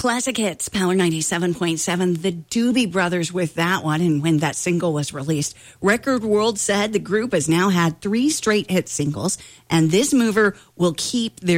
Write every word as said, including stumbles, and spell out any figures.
Classic Hits, Power ninety-seven point seven. The Doobie Brothers with that one, and when that single was released, Record World said the group has now had three straight hit singles, and this mover will keep their